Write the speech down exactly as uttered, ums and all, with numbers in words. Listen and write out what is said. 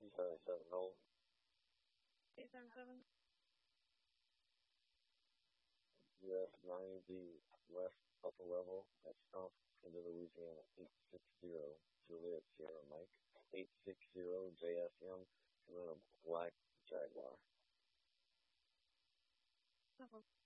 seven seven hold. eight seven seven. U S nine Z West upper level at Stump into Louisiana eight six zero Juliet Sierra Mike eight six zero J S M and then a black Jaguar. Level